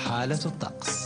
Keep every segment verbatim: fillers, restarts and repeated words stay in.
حالة الطقس.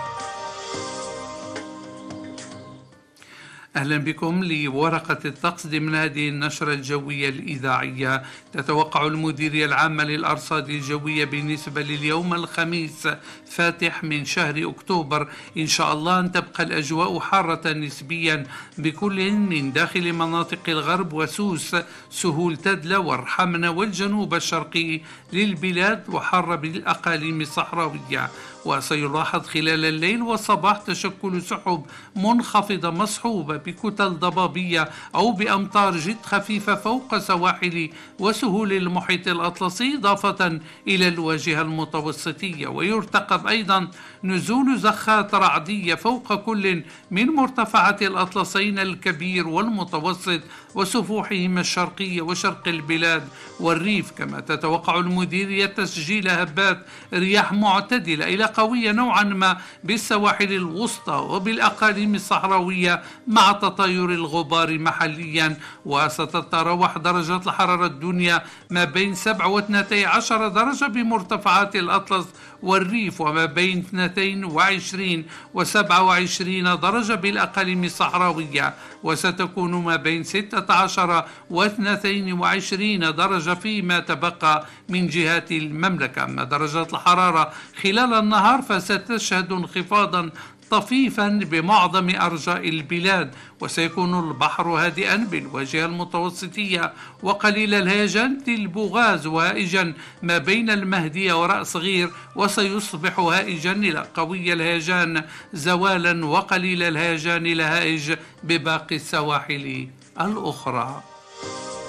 أهلا بكم لورقة الطقس ضمن هذه النشرة الجوية الإذاعية. تتوقع المديرية العامة للأرصاد الجوية بالنسبة لليوم الخميس فاتح من شهر أكتوبر إن شاء الله أن تبقى الأجواء حارة نسبيا بكل من داخل مناطق الغرب وسوس، سهول تدلى والرحمنة والجنوب الشرقي للبلاد، وحارة بالأقاليم الصحراوية. وسيلاحظ خلال الليل والصباح تشكل سحب منخفضة مصحوبة بكتل ضبابية أو بأمطار جد خفيفة فوق سواحل وسهول المحيط الأطلسي إضافة إلى الواجهة المتوسطية. ويرتقب أيضا نزول زخات رعدية فوق كل من مرتفعات الأطلسين الكبير والمتوسط وسفوحهما الشرقية وشرق البلاد والريف. كما تتوقع المديرية تسجيل هبات رياح معتدلة إلى قوية نوعا ما بالسواحل الوسطى وبالأقاليم الصحراوية مع تطاير الغبار محليا. وستتراوح درجات الحرارة الدنيا ما بين سبعة واثنتي عشر درجة بمرتفعات الأطلس والريف، وما بين اثنتين وعشرين وسبعة وعشرين درجة بالأقاليم الصحراوية، وستكون ما بين ستة عشر واثنتين وعشرين درجة فيما تبقى من جهات المملكة. أما درجات الحرارة خلال النهار فستشهد انخفاضا طفيفا بمعظم أرجاء البلاد، وسيكون البحر هادئا بالواجهة المتوسطية وقليل الهيجان للبوغاز وهائجا ما بين المهدية ورأس غير، وسيصبح هائجا إلى قوي الهيجان زوالا وقليل الهيجان إلى هائج بباقي السواحل الأخرى.